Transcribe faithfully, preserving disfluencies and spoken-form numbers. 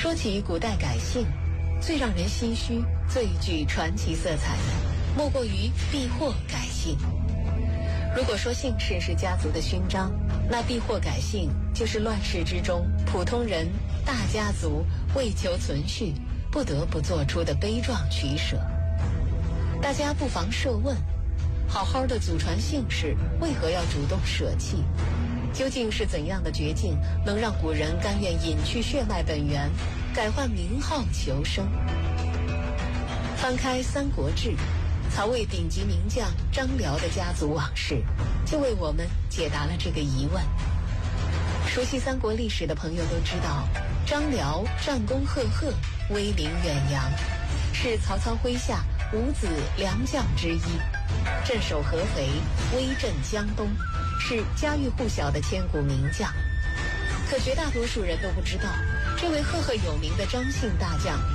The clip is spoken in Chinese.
说起古代改姓，最让人唏嘘、最具传奇色彩的，莫过于避祸改姓。如果说姓氏是家族的勋章，那避祸改姓就是乱世之中普通人、大家族为求存续不得不做出的悲壮取舍。大家不妨设问，好好的祖传姓氏，为何要主动舍弃？究竟是怎样的绝境，能让古人甘愿隐去血脉本源，改换名号求生？翻开《三国志》，曹魏顶级名将张辽的家族往事，就为我们解答了这个疑问。熟悉三国历史的朋友都知道，张辽战功赫赫，威名远扬，是曹操麾下五子良将之一，镇守合肥，威震江东，是家喻户晓的千古名将。可绝大多数人都不知道，这位赫赫有名的张姓大将